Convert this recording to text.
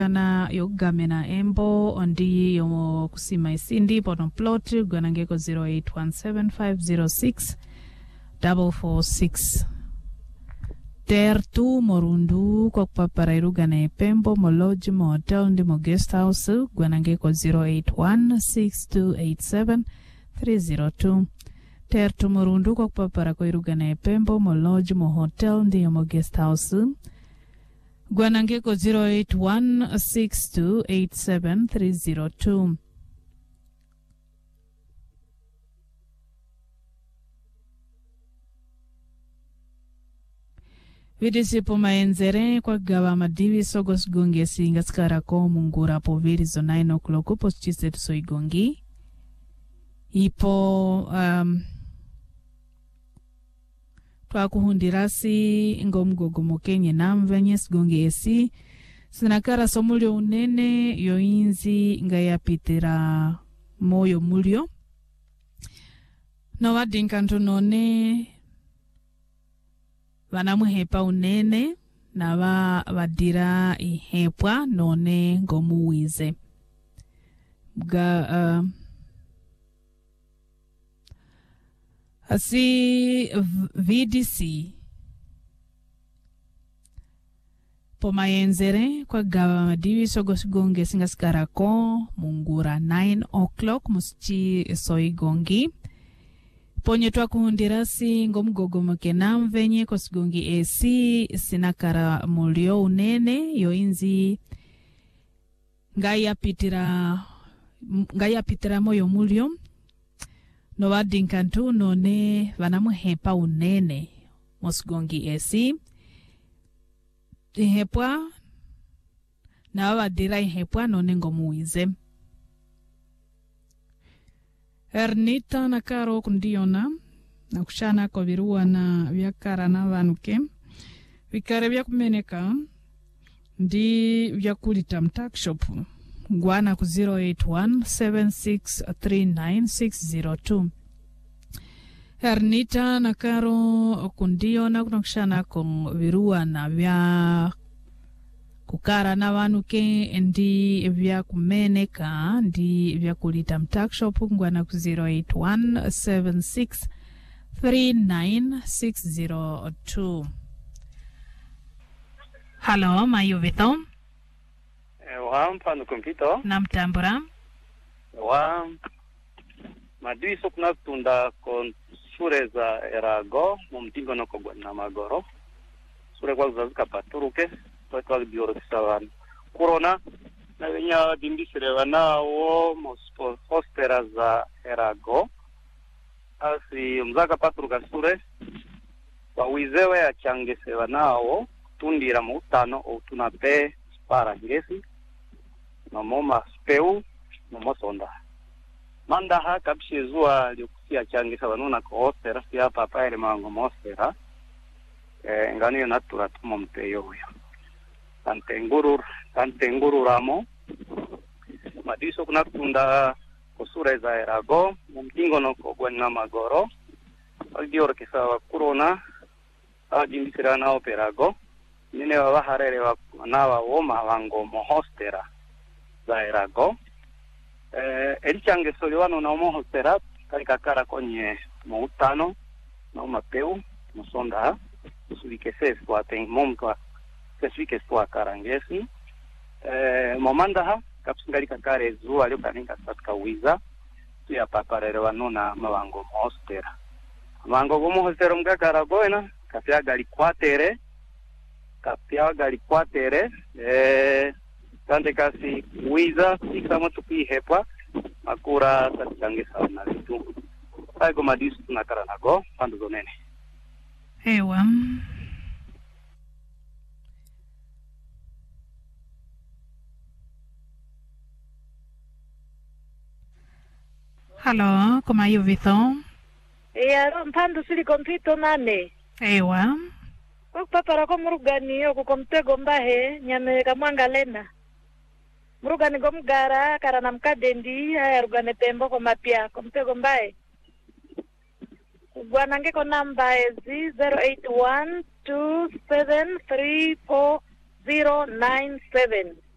na yogamena embo ondi yomo kusima isindi pono plot gwanangeko 0817506446 Tertu morundu kwa kupapara irugana epembo moloji mo hotel ndi mo guest house gwanangeko 0816287302 Tertu morundu kwa kupapara kwa irugana epembo moloji mo hotel ndi mo guest house gwanangeko 0816287302 Vidisipo maenzere kwa gawa madivi sogos gongi singa skarako mungura po virizo 9 o'clock po chisetu so igongi. Ipo twa kuhundirasi ngomgogo mokenye namvenye sigongi esi. Sinakara somulio unene yoinzi ngayapitira moyo mulio. No wadinkantu none vanamuhepa unene na vadira ihepwa none ngomuwize asi VDC pomayenzere kwa gawa madivi sogosigonge singaskarako mungura 9 o'clock musichi soigongi Ponye twa kuhundirasi ngomgogo mokena mvenye kosigongi esi sinakara mulio unene yoinzi ngayapitira moyo mulio no wadinkantu none vanamuhepa unene mosigongi esi ihepwa na wadira ihepwa none ngomuwize Ernita na karo kundiona na kushana kwa virua na vyakara na vanuke vikare vya kumeneka ndi vya kulita mtakshop ngwana ku 0817639602 Ernita na karo kundiona kuna kushana kwa virua na vya kukara na vanuke ndi vya kumeneka ndi vya kulita mtakshop ngwana ku 0817639602 Halo mayo vito mpano kompito namtambura madui sokuna tunda kon sure za erago mumtingo no kogwana magoro sure kwa zazika paturuke kwa bioro kisawan corona na wenya dimbisire wanao mospo hostera za erago asi mzaka paturuka sure wa wizewe ya changese wanao tundira mutano o tunape para ngesi no moma speu no mosonda mandaha kapshizua likusia changesa wanona ko hostera sia papa ile mango mostera ngani natura tumo mpeyo huyo Tantenguru ramo madiso kuna tunda kusura za erago mumtingo no kogwana magoro aldior kisa corona ajimbisira na operago nene wa harere wa nawa woma wango mohostera za erago elichange soliwano na mohostera kalikakara konye moutano na mapeu musonda usulikese kwa tengmomka keswike kwa karangesi momandaha kapsingali kakare zuwa leo kaninga satka wiza tuya paparere wanona mawango hostera mawango gomo hostera mgakara goena kapya gali kwatere tante kasi wiza ikama tupi hepwa makura tatchangesa na vitu aigo madisu tunakara nago pando zonene ewa Halo, koma hiyo vito? Mpando sili kompito nane. Ewa. Kwa kupapara kwa murugani yoku komtego mbahe, nyame kamwanga lena. Murugani gomgara, karana mkadendi, haya rugane tembo kwa mapia, komtego mbahe. Gwanange ko namba ezi 0812734097.